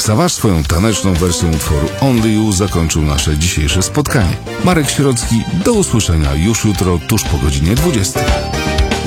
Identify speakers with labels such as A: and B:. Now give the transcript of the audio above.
A: Savage swoją taneczną wersją utworu Only You zakończył nasze dzisiejsze spotkanie. Marek Sierocki, do usłyszenia już jutro tuż po godzinie 20.